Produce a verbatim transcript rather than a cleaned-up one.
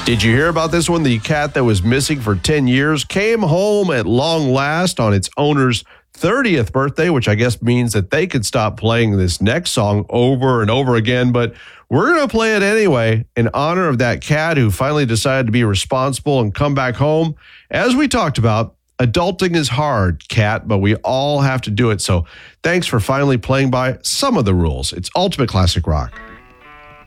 Did you hear about this one? The cat that was missing for ten years came home at long last on its owner's thirtieth birthday, which I guess means that they could stop playing this next song over and over again. But we're going to play it anyway in honor of that cat who finally decided to be responsible and come back home. As we talked about, adulting is hard, cat, but we all have to do it. So thanks for finally playing by some of the rules. It's Ultimate Classic Rock.